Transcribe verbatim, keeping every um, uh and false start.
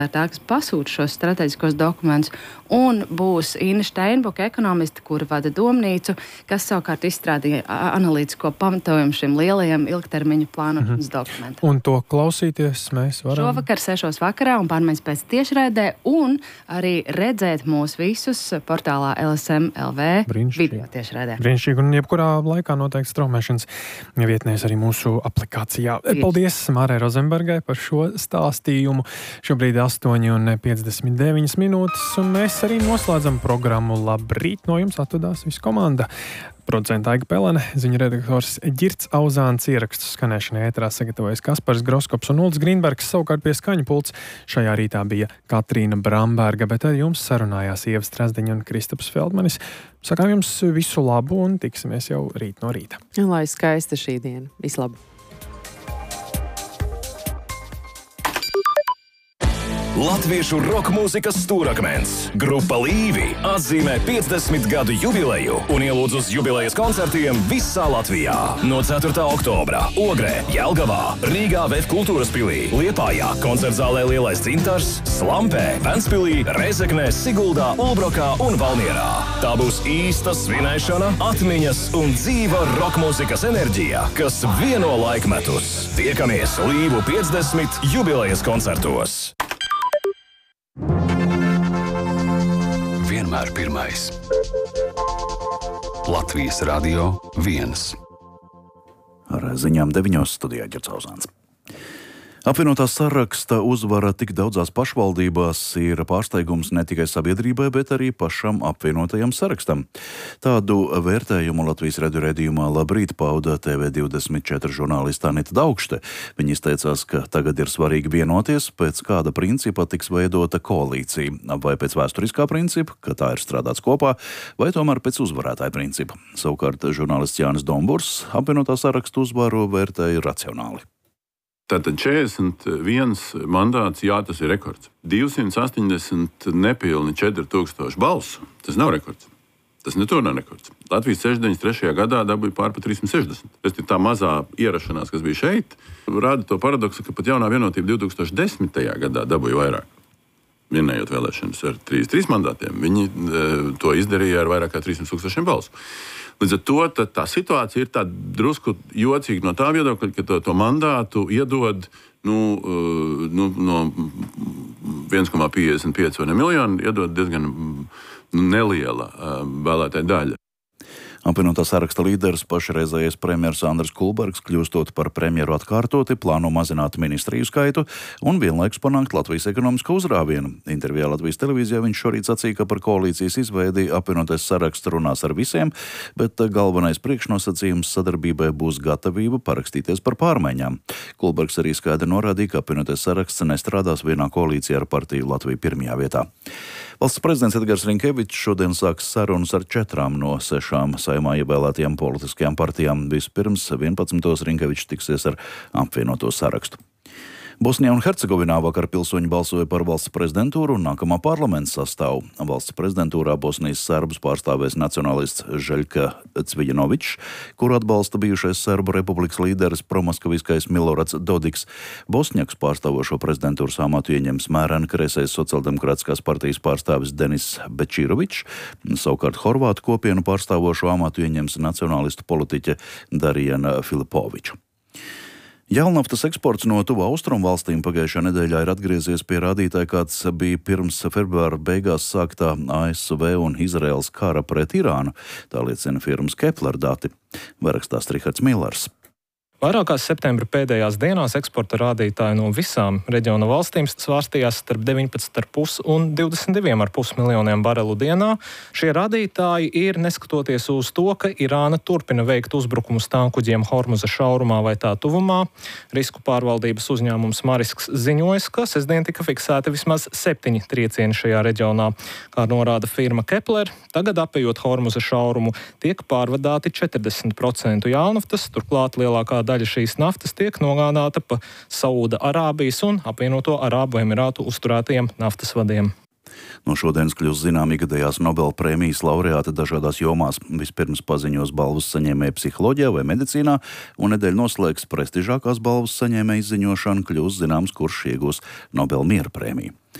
tā, kas pasūta šos strateģiskos dokumentus, un būs Ina Steinbuka, ekonomiste, kura vada domnīcu, kas savukārt izstrādīja analītisko pamatojumu šim lielajam ilgtermiņu plānošanas mm-hmm. dokumentam. Un to klausīties mēs varam šovakar sešos vakarā un pārmaiņas pēc tiešraidē, un arī redzēt mūs visus portālā L S M L V video tiešraidē. Brīnišķīgi, un jebkurā laikā noteikti straumēšanas vietnēs arī mūsu aplikācijā. Tieši. Paldies Mārai Rozenbergai par šo stāstījumu. Šobrīd astoņi un piecdesmit deviņas minūtes, un mēs arī noslēdzam programmu. Labrīt, no jums atvadās visa komanda. Producenta Aiga Pelene, ziņu redaktors Ģirts Auzāns, ierakstu skanēšanai ēterā sagatavojas Kaspars Groskops un Ulds Grīnbergs, savukārt pie skaņu pults šajā rītā bija Katrīna Bramberga, bet ar jums sarunājās Ieva Strazdiņa un Kristaps Feldmanis. Sakām jums visu labu un tiksimies jau rīt no rīta. Lai skaista šī diena. Vislabāk! Latviešu roka mūzikas stūrakmens Grupa Līvi atzīmē piecdesmit gadu jubileju un ielūdz uz jubilejas koncertiem visā Latvijā. No ceturtā oktobra Ogrē, Jelgavā, Rīgā Vēf kultūras pilī, Liepājā, koncertzālē Lielais Dzintars, Slampē, Ventspilī, Rezeknē, Siguldā, Ulbrokā un Valmierā. Tā būs īsta svinēšana, atmiņas un dzīva roka mūzikas enerģija, kas vieno laikmetus. Tiekamies Līvu piecdesmit jubilejas koncertos! Vienmēr pirmais. Latvijas radio viens. Ar ziņām deviņos studijā Ģirts Auzāns. Apvienotā saraksta uzvara tik daudzās pašvaldībās ir pārsteigums ne tikai sabiedrībai, bet arī pašam apvienotajam sarakstam. Tādu vērtējumu Latvijas radio raidījumā Labrīt pauda T V divdesmit četri žurnāliste Anita Daugšte. Viņa izteicās, ka tagad ir svarīgi vienoties, pēc kāda principa tiks veidota koalīcija. Vai pēc vēsturiskā principa, ka tā ir strādāts kopā, vai tomēr pēc uzvarētāja principa. Savukārt žurnālists Jānis Domburs apvienotā sarakstu uzvaru vērtēja racionāli. Tātad četrdesmit viens mandāts, jā, tas ir rekords. divsimt astoņdesmit nepilni četri tūkstoši balsu, tas nav rekords. Tas netur nav rekords. Latvijas sešdesmit trešajā gadā dabūja pār pa trīssimt sešdesmit. Tas ir tā mazā ierašanās, kas bija šeit, rāda to paradoksu, ka pat jaunā vienotība divi tūkstoši desmitajā gadā dabūja vairāk. Vienējot vēlēšanas ar trīsdesmit trīs mandātiem, viņi e, to izdarīja ar vairāk kā trīssimt tūkstošiem balsu. Līdz ar to tā, tā situācija ir tā drusku jocīga no tā viedokļa, ka to, to mandātu iedod nu, nu, no viens komats piecdesmit pieci vai ne miljonu, iedod diezgan nu, neliela vēlētāja daļa. Apvienotā saraksta līderis, pašreizējais premjers Andris Kulbergs, kļūstot par premjeru atkārtoti, plāno mazināt ministriju skaitu un vienlaikus panākt Latvijas ekonomisko uzrāvienu. Intervijā Latvijas televīzijā viņš šorīt sacīja, ka par koalīcijas izveidi apvienotais saraksts runās ar visiem, bet galvenais priekšnosacījums sadarbībai būs gatavība parakstīties par pārmaiņām. Kulbergs arī skaidri norādīja, ka apvienotais saraksts nestrādās vienā koalīcijā ar partiju Latviju pirmajā vietā. Valsts prezidents Edgars Rinkevičs šodien sāks sarunas ar četrām no sešām Saeimā ievēlētajām politiskajām partijām. Vispirms vienpadsmitos Rinkevičs tiksies ar apvienoto sarakstu. Bosnijā un Hercegovinā vakar pilsoņi balsoja par valsts prezidentūru un nākamā parlamenta sastāvu. Valsts prezidentūrā Bosnijas serbus pārstāvēs nacionālists Žeļka Cvijanovičs, kuru atbalsta bijušais Serbu republikas līderis promoskaviskais Milorats Dodiks. Bosņaks pārstāvošo prezidentūras amatu ieņems mēreni kreisais sociāldemokrātiskās partijas pārstāvis Denis Bečīrovičs, savukārt Horvātu kopienu pārstāvošo amatu ieņems nacionālistu politiķe Darijana Filipoviča. Jaunaftas eksports no tuvu austrumu valstīm pagājušā nedēļā ir atgriezies pie rādītāja, kāds bija pirms februāra beigās sāktā A S V un Izraēlas kara pret Irānu. Tā liecina firmas Kepler dati. Vairāk stāsta Rihards Millers. Vairākās septembra pēdējās dienās eksporta rādītāji no visām reģiona valstīm svārstījās starp deviņpadsmit komats pieci un divdesmit divi komats pieci miljoniem barelu dienā. Šie rādītāji ir neskatoties uz to, ka Irāna turpina veikt uzbrukumus tankuģiem Hormuza šaurumā vai tā tuvumā. Risku pārvaldības uzņēmums Marisks ziņojas, ka sestdien tika fiksēti vismaz septiņi triecieni šajā reģionā. Kā norāda firma Kepler, tagad apejot Hormuza šaurumu tiek pārvadāti četrdesmit procenti jaunaftas, turklāt lielākā daļa šīs naftas tiek nogādāta pa Saūda Arābijas un apvienoto Arābu Emirātu uzturētajiem naftas vadiem. No šodienas kļūst zinām ikgadējās Nobela prēmijas laureāti dažādās jomās. Vispirms paziņos balvas saņēmēji psiholoģijā vai medicīnā, un nedēļa noslēgs prestižākās balvas saņēmēji izziņošanu, kļūst zināms, kurš iegūs Nobela miera prēmiju.